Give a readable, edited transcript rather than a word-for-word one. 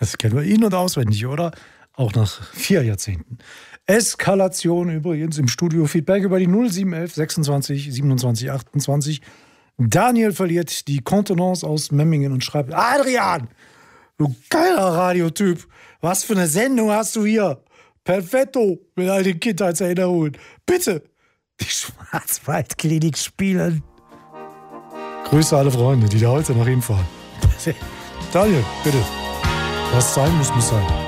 Das kennen wir in- und auswendig, oder? Auch nach 4 Jahrzehnten. Eskalation übrigens im Studio. Feedback über die 0711 26 27 28. Daniel verliert die Kontenance aus Memmingen und schreibt: Adrian, du geiler Radiotyp, was für eine Sendung hast du hier? Perfetto mit all den Kindheitserinnerungen. Bitte die Schwarzwaldklinik spielen. Grüße alle Freunde, die da heute noch hinfahren. Daniel, bitte. Was sein muss, muss sein.